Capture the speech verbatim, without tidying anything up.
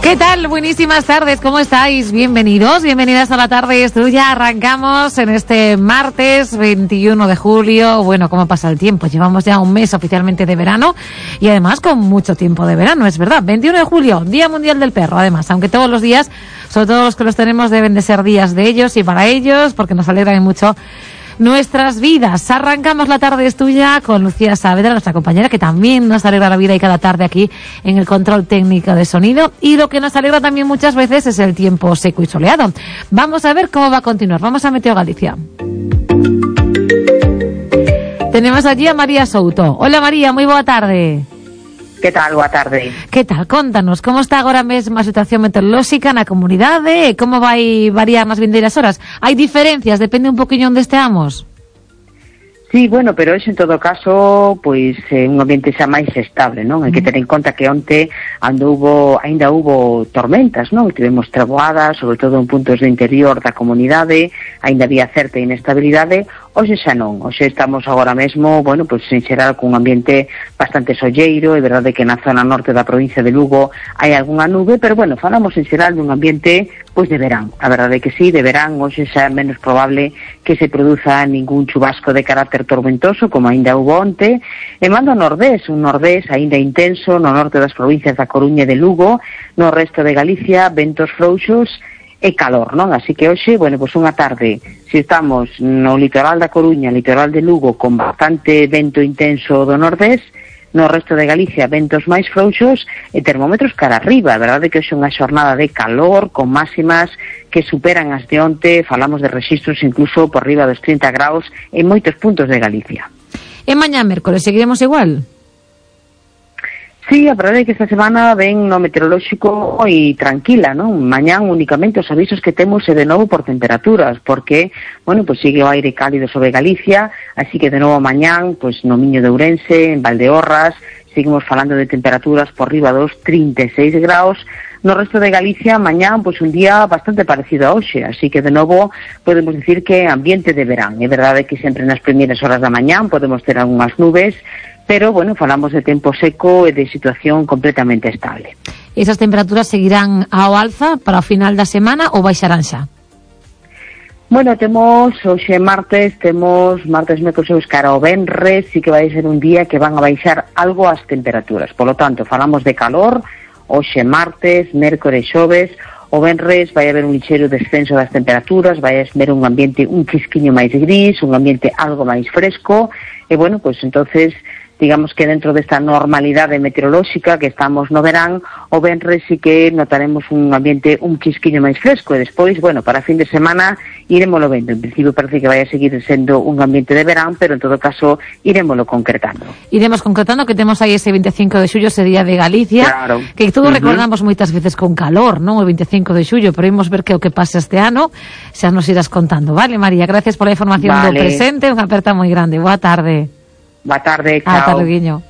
¿Qué tal? Buenísimas tardes, ¿cómo estáis? Bienvenidos, bienvenidas a La Tarde es Tuya. Arrancamos en este martes veintiuno de julio. Bueno, ¿cómo pasa el tiempo? Llevamos ya un mes oficialmente de verano y además con mucho tiempo de verano, es verdad. veintiuno de julio, Día Mundial del Perro, además, aunque todos los días, sobre todo los que los tenemos, deben de ser días de ellos y para ellos, porque nos alegran mucho nuestras vidas. Arrancamos La Tarde es Tuya con Lucía Saavedra, nuestra compañera, que también nos alegra la vida y cada tarde aquí en el control técnico de sonido. Y lo que nos alegra también muchas veces es el tiempo seco y soleado. Vamos a ver cómo va a continuar. Vamos a Meteo Galicia. Tenemos allí a María Souto. Hola María, muy boa tarde. Que tal? Boa tarde. Que tal? Contanos, como está agora mesmo a situación meteorolóxica na comunidade? Como vai variar nas vindeiras horas? Hai diferencias? Depende un poquinho onde esteamos? Sí, bueno, pero hoxe en todo caso, pois é eh, un ambiente xa máis estable, non? Hai que ter en conta que onte ando hubo, ainda hubo tormentas, non? Tivemos treboadas, sobre todo en puntos do interior da comunidade, ainda había certa inestabilidade. Hoxe xa non, hoxe estamos agora mesmo, bueno, pois en xeral con un ambiente bastante solleiro. É verdade que na zona norte da provincia de Lugo hai algunha nube, pero bueno, falamos en xeral dun ambiente pois de verán. A verdade é que sí, de verán, hoxe xa é menos probable que se produza ningún chubasco de carácter tormentoso, como ainda hubo onte. E mando nordés, un nordés ainda intenso no norte das provincias da Coruña e de Lugo, no resto de Galicia, ventos frouxos e calor, non? Así que hoxe, bueno, pois unha tarde, se estamos no litoral da Coruña, litoral de Lugo, con bastante vento intenso do nordés, no resto de Galicia ventos máis frouxos e termómetros cara arriba. A verdade é que hoxe unha xornada de calor con máximas que superan as de onte, falamos de rexistros incluso por riba dos trinta graus en moitos puntos de Galicia. E mañá mércoles seguiremos igual? Sí, a verdade é que esta semana ven no meteorolóxico moi tranquila, non? Mañán únicamente os avisos que temos é de novo por temperaturas, porque, bueno, pois sigue o aire cálido sobre Galicia, así que de novo mañán, pois no Miño de Ourense, en Valdeorras, seguimos falando de temperaturas por riba dos trinta e seis graus. No resto de Galicia, mañán, pois un día bastante parecido a hoxe, así que de novo podemos decir que ambiente de verán. É verdade que sempre nas primeiras horas da mañán podemos ter algunhas nubes, pero, bueno, falamos de tempo seco e de situación completamente estable. Esas temperaturas seguirán ao alza para o final da semana ou baixarán xa? Bueno, temos, hoxe martes, temos martes, mércores, cara ao venres, sí que vai ser un día que van a baixar algo as temperaturas. Por lo tanto, falamos de calor, hoxe martes, mércores, xoves, o venres vai haber un lixeiro descenso das temperaturas, vai haber un ambiente un chisquiño máis gris, un ambiente algo máis fresco, e bueno, pois entonces digamos que dentro desta normalidade meteorolóxica que estamos no verán, o venres sí que notaremos un ambiente un chisquiño máis fresco e despois, bueno, para fin de semana iremoslo vendo. En principio parece que vai a seguir sendo un ambiente de verán, pero en todo caso iremoslo concretando. Iremos concretando que temos aí ese veinticinco de xullo, ese día de Galicia, claro, que todos uh-huh. recordamos moitas veces con calor, non? O veinticinco de xullo, pero imos ver que o que pasa este ano, xa nos irás contando, vale, María? Gracias pola información vale. do presente, unha aperta moi grande. Boa tarde. Boa tarde, chao. Ata loguiño.